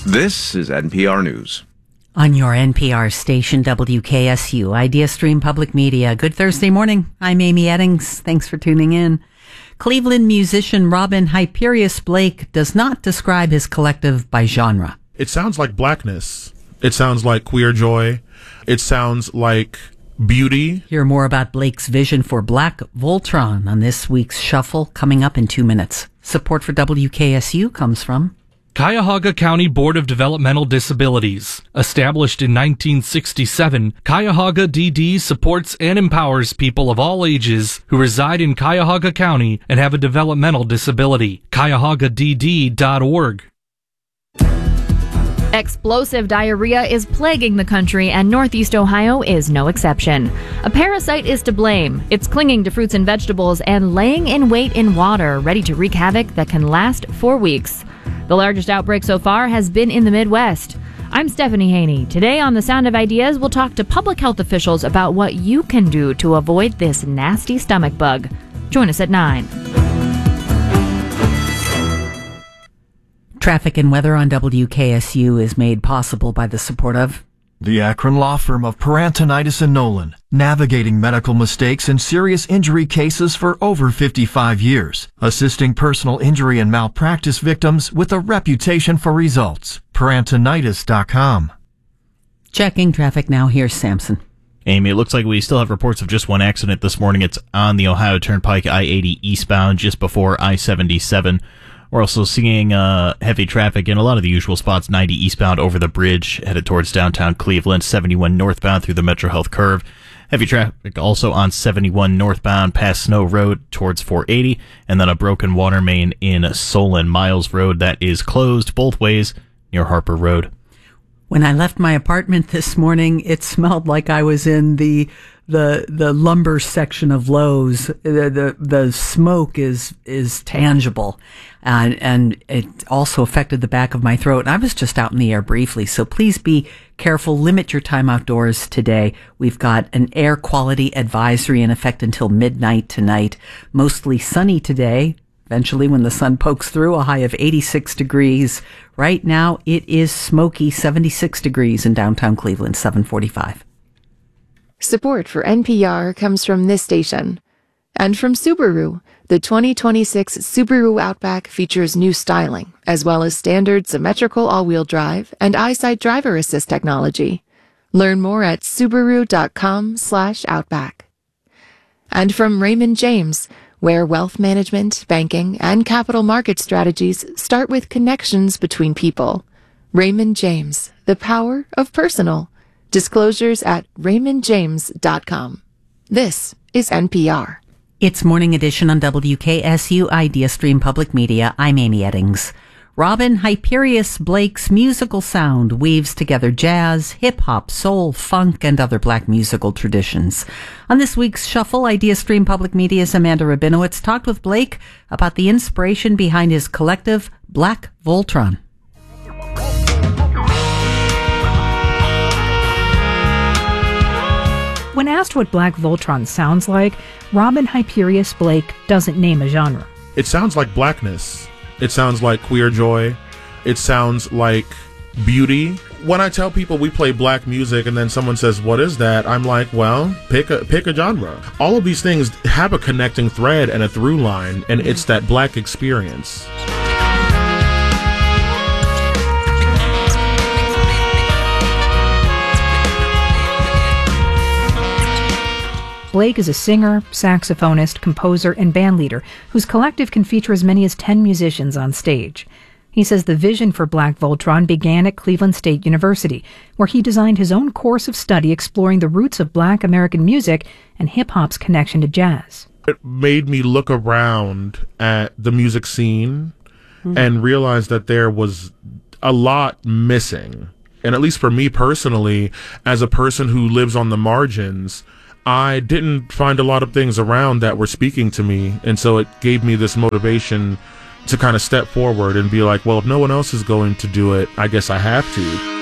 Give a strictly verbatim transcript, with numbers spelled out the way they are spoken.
This is N P R News. On your N P R station, W K S U, Idea Stream Public Media. Good Thursday morning. I'm Amy Eddings. Thanks for tuning in. Cleveland musician Robin Hyperius Blake does not describe his collective by genre. It sounds like blackness. It sounds like queer joy. It sounds like beauty. Hear more about Blake's vision for Black Voltron on this week's Shuffle coming up in two minutes. Support for W K S U comes from Cuyahoga County Board of Developmental Disabilities. Established in nineteen sixty-seven, Cuyahoga D D supports and empowers people of all ages who reside in Cuyahoga County and have a developmental disability. Cuyahoga D D dot org. Explosive diarrhea is plaguing the country, and Northeast Ohio is no exception. A parasite is to blame. It's clinging to fruits and vegetables and laying in wait in water, ready to wreak havoc that can last for weeks. The largest outbreak so far has been in the Midwest. I'm Stephanie Haney. Today on The Sound of Ideas, we'll talk to public health officials about what you can do to avoid this nasty stomach bug. Join us at nine. Traffic and weather on W K S U is made possible by the support of the Akron law firm of Parantonitis and Nolan, navigating medical mistakes and serious injury cases for over fifty-five years, assisting personal injury and malpractice victims with a reputation for results. Parantonitis dot com. Checking traffic now. Here's Samson. Amy, it looks like we still have reports of just one accident this morning. It's on the Ohio Turnpike, I eighty eastbound, just before I seventy-seven. We're also seeing uh, heavy traffic in a lot of the usual spots. ninety eastbound over the bridge, headed towards downtown Cleveland. seventy-one northbound through the Metro Health Curve. Heavy traffic also on seventy-one northbound past Snow Road towards four eighty. And then a broken water main in Solon Miles Road that is closed both ways near Harper Road. When I left my apartment this morning, it smelled like I was in the the the lumber section of Lowe's. The the, the smoke is is tangible, and and it also affected the back of my throat. And I was just out in the air briefly, so please be careful. Limit your time outdoors today. We've got an air quality advisory in effect until midnight tonight. Mostly sunny today. Eventually, when the sun pokes through, a high of eighty-six degrees. Right now, it is smoky, seventy-six degrees in downtown Cleveland, seven forty-five. Support for N P R comes from this station. And from Subaru. The twenty twenty-six Subaru Outback features new styling, as well as standard symmetrical all-wheel drive and EyeSight driver assist technology. Learn more at Subaru.com slash Outback. And from Raymond James, where wealth management, banking, and capital market strategies start with connections between people. Raymond James, the power of personal. Disclosures at raymond james dot com. This is N P R. It's Morning Edition on W K S U Idea Stream Public Media. I'm Amy Eddings. Robin Hyperius Blake's musical sound weaves together jazz, hip-hop, soul, funk, and other black musical traditions. On this week's Shuffle, Idea Stream Public Media's Amanda Rabinowitz talked with Blake about the inspiration behind his collective Black Voltron. When asked what Black Voltron sounds like, Robin Hyperius Blake doesn't name a genre. It sounds like blackness. It sounds like queer joy. It sounds like beauty. When I tell people we play black music and then someone says, what is that? I'm like, well, pick a pick a genre. All of these things have a connecting thread and a through line, and it's that black experience. Blake is a singer, saxophonist, composer, and bandleader whose collective can feature as many as ten musicians on stage. He says the vision for Black Voltron began at Cleveland State University, where he designed his own course of study exploring the roots of Black American music and hip-hop's connection to jazz. It made me look around at the music scene mm-hmm. and realize that there was a lot missing. And at least for me personally, as a person who lives on the margins, I didn't find a lot of things around that were speaking to me, and so it gave me this motivation to kind of step forward and be like, well, if no one else is going to do it, I guess I have to.